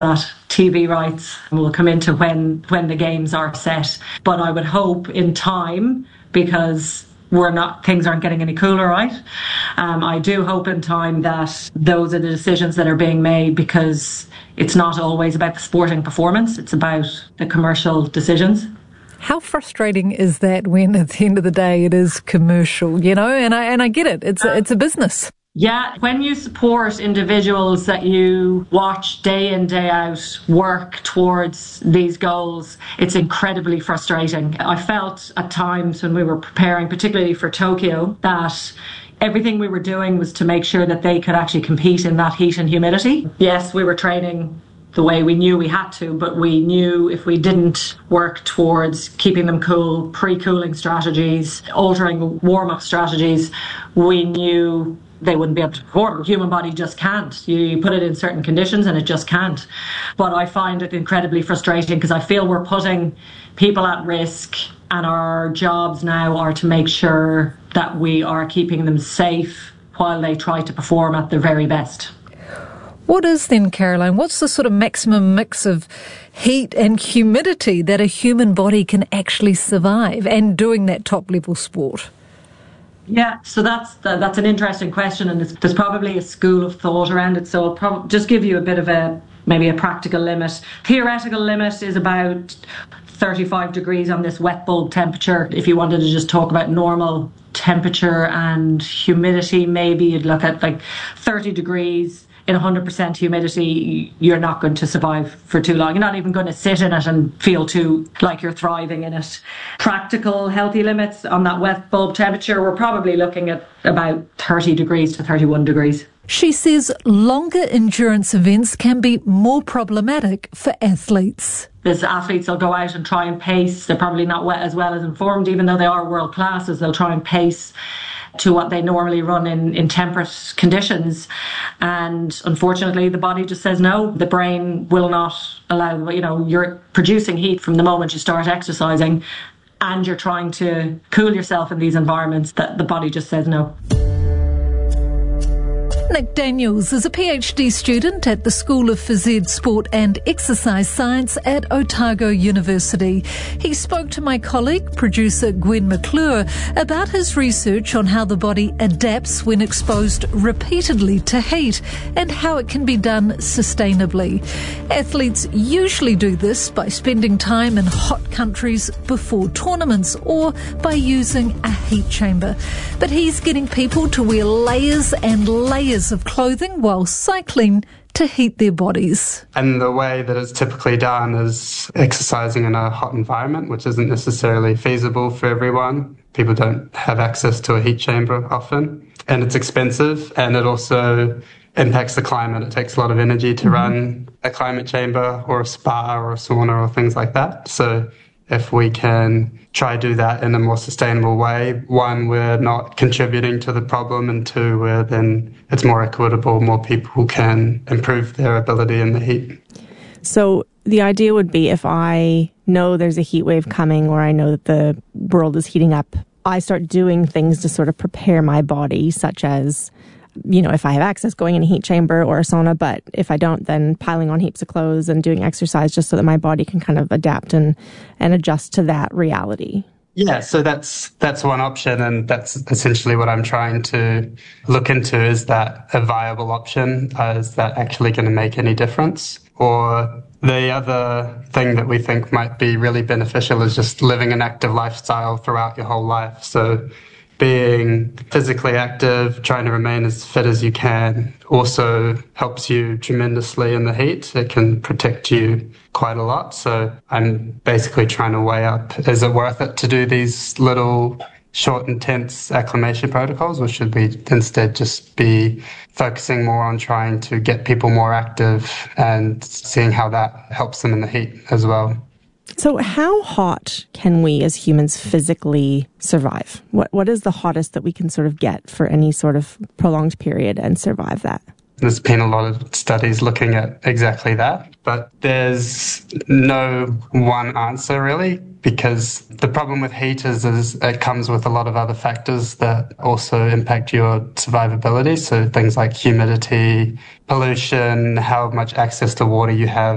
that TV rights will come into when the games are set. But I would hope in time, because things aren't getting any cooler, right? I do hope in time that those are the decisions that are being made, because it's not always about the sporting performance, it's about the commercial decisions. How frustrating is that when at the end of the day it is commercial, and I get it, it's a business. Yeah, when you support individuals that you watch day in, day out work towards these goals, it's incredibly frustrating. I felt at times when we were preparing, particularly for Tokyo, that everything we were doing was to make sure that they could actually compete in that heat and humidity. Yes, we were training the way we knew we had to, but we knew if we didn't work towards keeping them cool, pre-cooling strategies, altering warm-up strategies, we knew they wouldn't be able to perform. The human body just can't. You put it in certain conditions and it just can't. But I find it incredibly frustrating, because I feel we're putting people at risk, and our jobs now are to make sure that we are keeping them safe while they try to perform at their very best. What is then, Caroline, what's the sort of maximum mix of heat and humidity that a human body can actually survive and doing that top-level sport? Yeah, so that's an interesting question, and there's probably a school of thought around it. So I'll just give you a bit of maybe a practical limit. Theoretical limit is about 35 degrees on this wet bulb temperature. If you wanted to just talk about normal temperature and humidity, maybe you'd look at like 30 degrees. In 100% humidity, you're not going to survive for too long. You're not even going to sit in it and feel too like you're thriving in it. Practical healthy limits on that wet bulb temperature, we're probably looking at about 30 degrees to 31 degrees. She says longer endurance events can be more problematic for athletes. There's athletes that'll go out and try and pace. They're probably not as well as informed, even though they are world classes. They'll try and pace to what they normally run in temperate conditions. And unfortunately, the body just says no. The brain will not allow, you're producing heat from the moment you start exercising, and you're trying to cool yourself in these environments, that the body just says no. Nick Daniels is a PhD student at the School of Phys Ed, Sport and Exercise Science at Otago University. He spoke to my colleague, producer Gwen McClure, about his research on how the body adapts when exposed repeatedly to heat and how it can be done sustainably. Athletes usually do this by spending time in hot countries before tournaments or by using a heat chamber. But he's getting people to wear layers and layers of clothing while cycling to heat their bodies. And the way that it's typically done is exercising in a hot environment, which isn't necessarily feasible for everyone. People don't have access to a heat chamber often, and it's expensive, and it also impacts the climate. It takes a lot of energy to run a climate chamber or a spa or a sauna or things like that. So if we can try to do that in a more sustainable way, one, we're not contributing to the problem, and two, then it's more equitable, more people can improve their ability in the heat. So the idea would be, if I know there's a heat wave coming, or I know that the world is heating up, I start doing things to sort of prepare my body, such as, if I have access, going in a heat chamber or a sauna, but if I don't, then piling on heaps of clothes and doing exercise just so that my body can kind of adapt and adjust to that reality. Yeah, so that's one option, and that's essentially what I'm trying to look into. Is that a viable option? Is that actually going to make any difference? Or the other thing that we think might be really beneficial is just living an active lifestyle throughout your whole life. So being physically active, trying to remain as fit as you can, also helps you tremendously in the heat. It can protect you quite a lot. So I'm basically trying to weigh up, is it worth it to do these little short, intense acclimation protocols, or should we instead just be focusing more on trying to get people more active and seeing how that helps them in the heat as well? So how hot can we as humans physically survive? What is the hottest that we can sort of get for any sort of prolonged period and survive that? There's been a lot of studies looking at exactly that, but there's no one answer really, because the problem with heat is it comes with a lot of other factors that also impact your survivability. So things like humidity, pollution, how much access to water you have,